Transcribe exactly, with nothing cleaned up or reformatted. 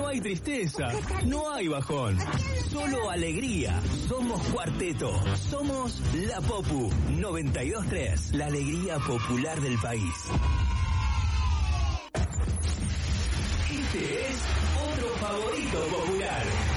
hay tristeza, no hay bajón, solo alegría. Somos Cuarteto, somos La Popu noventa y dos punto tres, la alegría popular del país. Este es otro favorito popular.